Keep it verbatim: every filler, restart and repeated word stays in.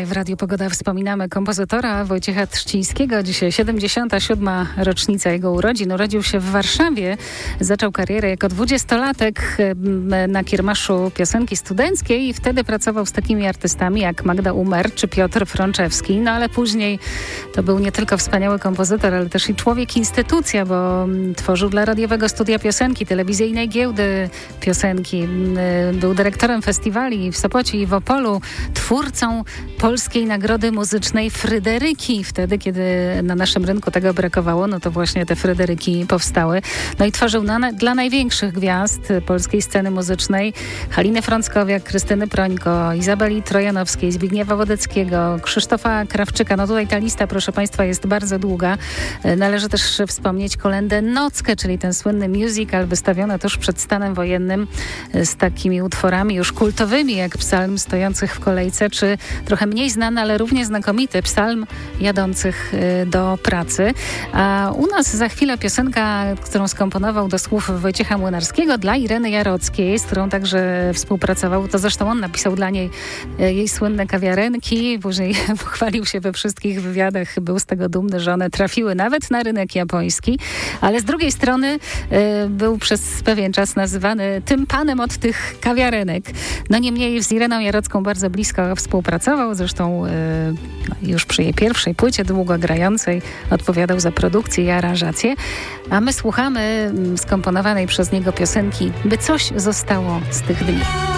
w Radiu Pogoda wspominamy kompozytora Wojciecha Trzcińskiego. Dzisiaj siedemdziesiąta siódma rocznica jego urodzin. Urodził się w Warszawie. Zaczął karierę jako dwudziestolatek na kiermaszu piosenki studenckiej i wtedy pracował z takimi artystami jak Magda Umer czy Piotr Frączewski. No ale później to był nie tylko wspaniały kompozytor, ale też i człowiek instytucja, bo tworzył dla Radiowego Studia Piosenki, telewizyjnej giełdy piosenki. Był dyrektorem festiwali w Sopocie i w Opolu, twórcą Polskiej Nagrody Muzycznej Fryderyki. Wtedy, kiedy na naszym rynku tego brakowało, no to właśnie te Fryderyki powstały. No i tworzył na, dla największych gwiazd polskiej sceny muzycznej: Haliny Frąckowiak, Krystyny Prońko, Izabeli Trojanowskiej, Zbigniewa Wodeckiego, Krzysztofa Krawczyka. No tutaj ta lista, proszę Państwa, jest bardzo długa. Należy też wspomnieć kolędę Nockę, czyli ten słynny musical wystawiony tuż przed stanem wojennym z takimi utworami już kultowymi, jak Psalm Stojących w kolejce, czy trochę mniej znany, ale równie znakomity Psalm Jadących do pracy. A u nas za chwilę piosenka, którą skomponował do słów Wojciecha Młynarskiego dla Ireny Jarockiej, z którą także współpracował. To zresztą on napisał dla niej jej słynne kawiarenki. Później pochwalił się we wszystkich wywiadach, był z tego dumny, że one trafiły nawet na rynek japoński. Ale z drugiej strony y, był przez pewien czas nazywany tym panem od tych kawiarenek. No niemniej z Ireną Jarocką bardzo blisko współpracował. Zresztą y, już przy jej pierwszej płycie długo grającej odpowiadał za produkcję i aranżację. A my słuchamy skomponowanej przez niego piosenki By coś zostało z tych dni.